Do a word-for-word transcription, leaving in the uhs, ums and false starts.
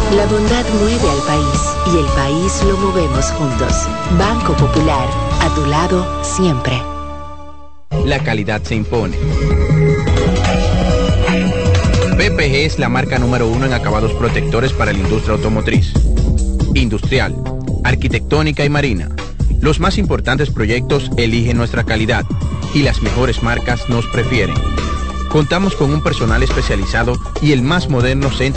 La bondad mueve al país y el país lo movemos juntos. Banco Popular, a tu lado siempre. La calidad se impone. P P G es la marca número uno en acabados protectores para la industria automotriz, industrial, arquitectónica y marina. Los más importantes proyectos eligen nuestra calidad y las mejores marcas nos prefieren. Contamos con un personal especializado y el más moderno centro